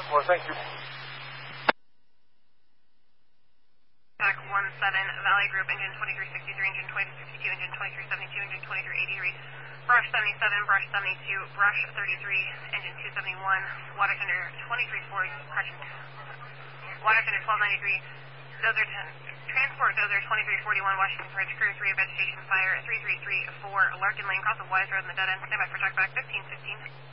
Well, thank you. Attack 17, Valley Group, engine 2363, engine 2362, engine 2372, engine 2380, read Brush 77, Brush 72, Brush 33, engine 271, water tender 2340, correction, water tender 1293, Dozer 10, transport Dozer 2341, Washington Bridge, crew 3, vegetation fire 3334, Larkin Lane, cross of Wise Road in the dead end, stand by for track back 1515.